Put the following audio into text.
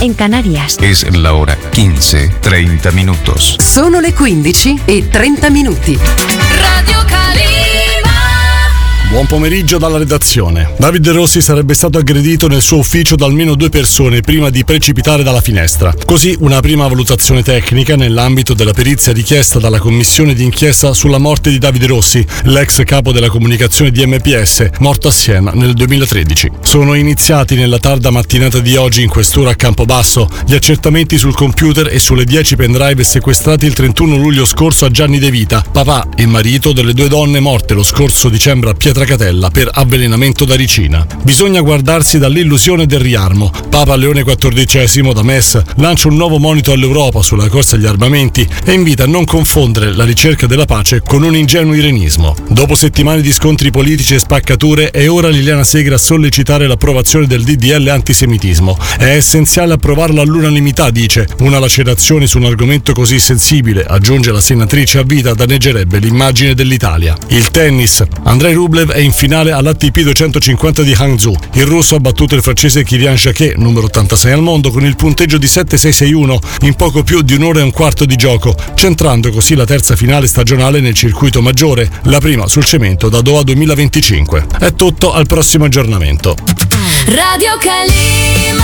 en Canarias. Es la hora 15:30 minutos. Sono le 15:30. Radio Calima. Buon pomeriggio dalla redazione. David De Rossi sarebbe stato aggredito nel suo ufficio da almeno 2 persone prima di precipitare dalla finestra. Così una prima valutazione tecnica nell'ambito della perizia richiesta dalla commissione d'inchiesta sulla morte di Davide Rossi, l'ex capo della comunicazione di MPS, morto a Siena nel 2013. Sono iniziati nella tarda mattinata di oggi in questura a Campobasso gli accertamenti sul computer e sulle 10 pendrive sequestrati il 31 luglio scorso a Gianni De Vita, papà e marito delle 2 donne morte lo scorso dicembre a Pietracatella per avvelenamento da ricina. Bisogna guardarsi dall'illusione del riarmo. Papa Leone XIV da Metz lancia un nuovo monito all'Europa sulla corsa agli armamenti e invita a non confondere la ricerca della pace con un ingenuo irenismo. Dopo settimane di scontri politici e spaccature è ora Liliana Segre a sollecitare l'approvazione del DDL antisemitismo. È essenziale approvarlo all'unanimità, dice. Una lacerazione su un argomento così sensibile, aggiunge la senatrice a vita, danneggerebbe l'immagine dell'Italia. Il tennis. Andrei Rublev è in finale all'ATP 250 di Hangzhou. Il russo ha battuto il francese Kylian Jacquet, numero 86 al mondo, con il punteggio di 7-6-6-1 in poco più di un'ora e un quarto di gioco, centrando così la terza finale stagionale nel circuito maggiore, la prima sul cemento da Doha 2025. È tutto, al prossimo aggiornamento. Radio Calima.